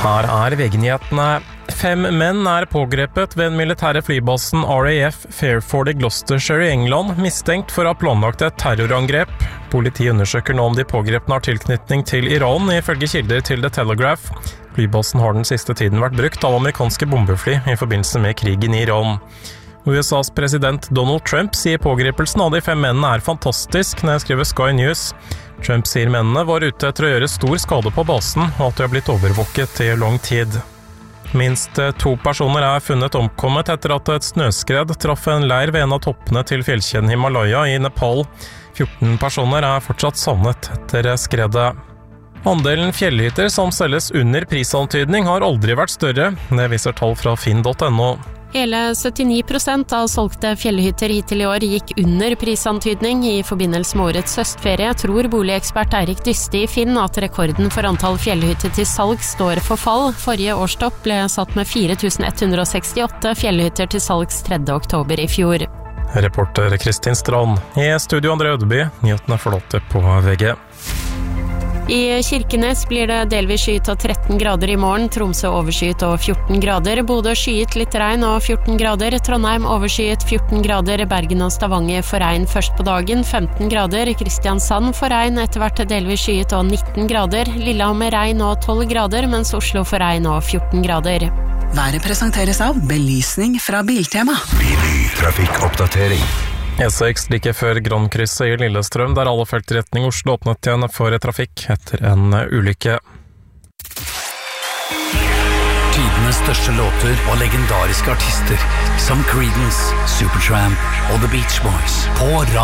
Her VG-nyhetene. 5 menn pågrepet ved den militære flybasen RAF Fairford i Gloucestershire i England, mistenkt for å ha planlagt et terrorangrep. Politiet undersøker nå om de pågrepne har tilknytning til Iran, ifølge kilder til The Telegraph. Flybasen har den siste tiden vært brukt av amerikanske bombefly i forbindelse med krigen i Iran. USAs president Donald Trump sier pågrepelsen av de 5 mennene fantastisk, skriver Sky News. Trump sier mennene var ute etter å gjøre stor skade på basen, og at de har blitt overvåket i lang tid. Minst 2 personer funnet omkommet etter at et snøskred traff en leir ved en av toppene til fjellkjeden Himalaya i Nepal. 14 personer fortsatt savnet etter skredet. Andelen fjellhytter som selges under prisantydning har aldri vært større, det viser tall fra finn.no. Hele 79% av solgte fjellhytter hittil i år gikk under prisantydning. I forbindelse med årets høstferie tror boligekspert Eirik Dyste i Finn at rekorden for antall fjellhytter til salg står for fall. Forrige årstopp ble satt med 4168 fjellhytter til salgs 3. oktober i fjor. Reporter Kristin Strand. I studio André Ødeby, nyhetene forlater på VG. I Kirkenes blir det delvis skyet og 13 grader i morgen, Tromsø overskyet og 14 grader, Bodø skyet litt regn og 14 grader, Trondheim overskyet 14 grader, Bergen og Stavanger får regn først på dagen, 15 grader, Kristiansand får regn etter hvert delvis skyet og 19 grader, Lillehammer regn og 12 grader, mens Oslo får regn og 14 grader. Været presenteres av belysning fra Biltema. Trafikkoppdatering. E6 like før Grandkrysset i Lillestrøm, der alle felt i retning Oslo åpnet igjen for trafikk etter en ulykke. Tidenes største låter og legendariske artister som Creedence, Supertramp og The Beach Boys på